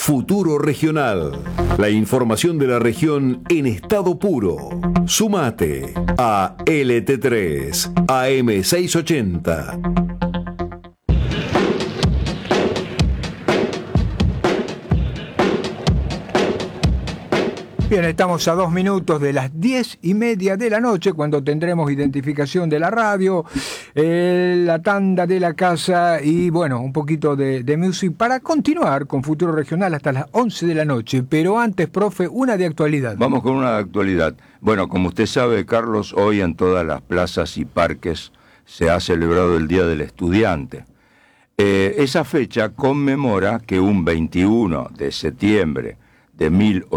Futuro Regional. La información de la región en estado puro. Sumate a LT3 AM680. Bien, estamos a 2 minutos de las 10:30 de la noche, cuando tendremos identificación de la radio, la tanda de la casa y, bueno, un poquito de music para continuar con Futuro Regional hasta las 11 de la noche. Pero antes, profe, una de actualidad. Vamos con una de actualidad. Bueno, como usted sabe, Carlos, hoy en todas las plazas y parques se ha celebrado el Día del Estudiante. Esa fecha conmemora que un 21 de septiembre de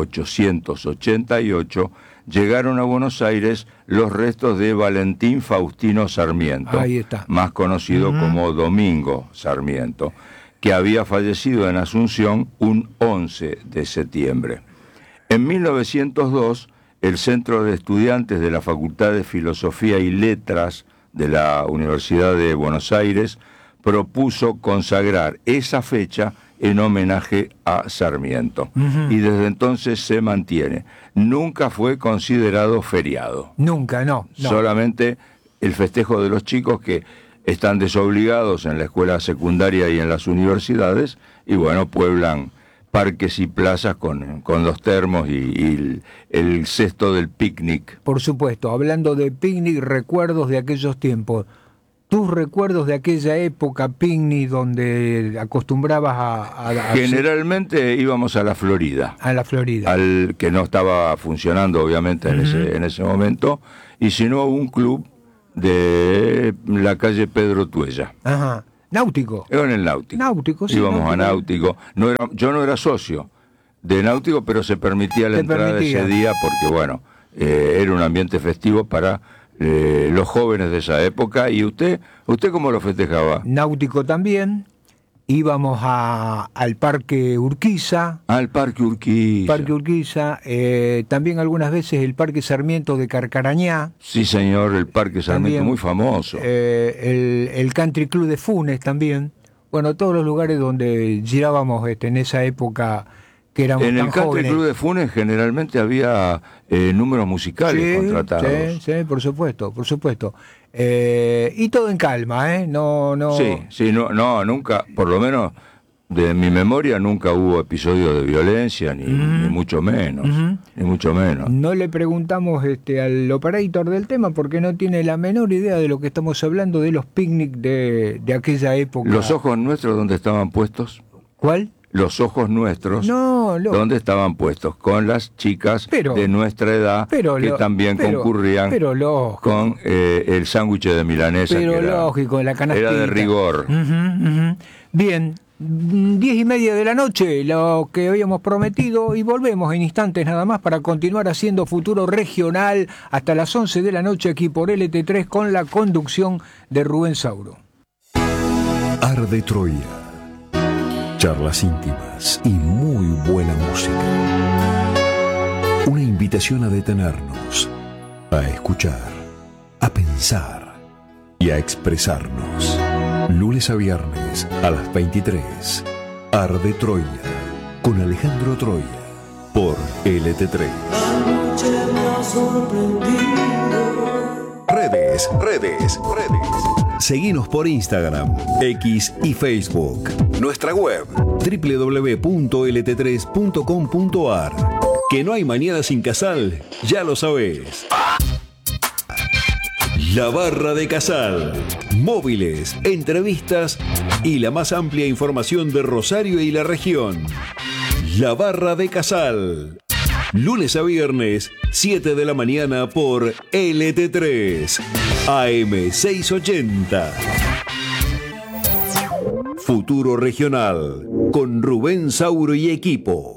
1888 llegaron a Buenos Aires los restos de Valentín Faustino Sarmiento, ahí está, más conocido como Domingo Sarmiento, que había fallecido en Asunción un 11 de septiembre. En 1902, el Centro de Estudiantes de la Facultad de Filosofía y Letras de la Universidad de Buenos Aires propuso consagrar esa fecha en homenaje a Sarmiento. Y desde entonces se mantiene. Nunca fue considerado feriado. Nunca, no. Solamente el festejo de los chicos que están desobligados en la escuela secundaria y en las universidades, y bueno, pueblan parques y plazas con los termos y el cesto del picnic. Por supuesto, hablando de picnic, recuerdos de aquellos tiempos. ¿Tus recuerdos de aquella época, picnic, donde acostumbrabas a Generalmente íbamos a la Florida. A la Florida. Al que no estaba funcionando, obviamente, en ese momento. Y si no, un club de la calle Pedro Tuella. Ajá. Náutico. Era en el Náutico. Náutico, sí. Íbamos a Náutico. Yo no era socio de Náutico, pero se permitía la entrada ese día porque, bueno, era un ambiente festivo para los jóvenes de esa época. ¿Y usted cómo lo festejaba? Náutico también. Íbamos al Parque Urquiza. Al Parque Urquiza. Parque Urquiza. También algunas veces el Parque Sarmiento de Carcarañá. Sí, señor, el Parque Sarmiento, también, muy famoso. El Country Club de Funes también. Bueno, todos los lugares donde girábamos en esa época que éramos en tan el Country jóvenes. Club de Funes generalmente había números musicales contratados. Sí, por supuesto. Y todo en calma, ¿eh? No. Sí, no, nunca, por lo menos de mi memoria, nunca hubo episodios de violencia, ni mucho menos, ni mucho menos. No le preguntamos al operator del tema porque no tiene la menor idea de lo que estamos hablando, de los picnics de aquella época. ¿Los ojos nuestros dónde estaban puestos? ¿Cuál? Los ojos nuestros, ¿dónde estaban puestos? Con las chicas de nuestra edad que también concurrían con el sándwich de milanesa. Pero que lógico, la canastita. Era de rigor. Bien, 10:30 de la noche, lo que habíamos prometido, y volvemos en instantes nada más para continuar haciendo Futuro Regional hasta las 11 de la noche aquí por LT3 con la conducción de Rubén Sauro. Arde Troya. Charlas íntimas y muy buena música. Una invitación a detenernos, a escuchar, a pensar y a expresarnos. Lunes a viernes a las 23. Arde Troya con Alejandro Troya por LT3. Redes. Seguinos por Instagram, X y Facebook. Nuestra web www.lt3.com.ar. Que no hay mañana sin Casal, ya lo sabés. La Barra de Casal. Móviles, entrevistas y la más amplia información de Rosario y la región. La Barra de Casal. Lunes a viernes, 7 de la mañana por LT3, AM680. Futuro Regional, con Rubén Sauro y equipo.